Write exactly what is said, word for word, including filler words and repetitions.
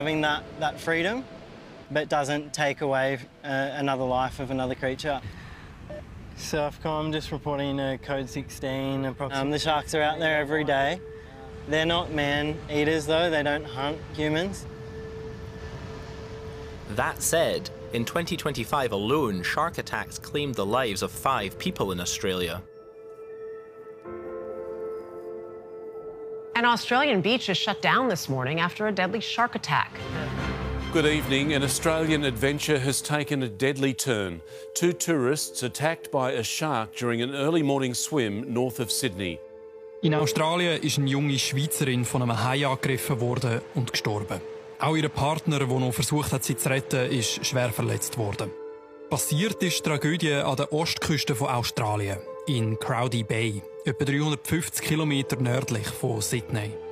Having that, that freedom, but doesn't take away uh, another life of another creature. Surfcom just reporting uh, code sixteen. Um, the sharks are out there every day. They're not man-eaters though, they don't hunt humans. That said, in twenty twenty-five alone, shark attacks claimed the lives of five people in Australia. An Australian beach is shut down this morning after a deadly shark attack. Good evening. An Australian adventure has taken a deadly turn. Two tourists attacked by a shark during an early morning swim north of Sydney. In Australien ist eine junge Schweizerin von einem Hai angegriffen worden und gestorben. Auch ihr Partner, der noch versucht hat, sie zu retten, ist schwer verletzt worden. Passiert ist die Tragödie an der Ostküste von Australien, in Crowdy Bay, etwa dreihundertfünfzig Kilometer nördlich von Sydney.